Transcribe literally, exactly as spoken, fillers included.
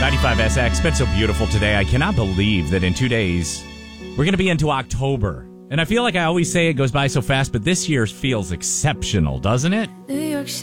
ninety-five S X. It's been so beautiful today. I cannot believe that in two days we're going to be into October. And I feel like I always say it goes by so fast, but this year feels exceptional, doesn't it?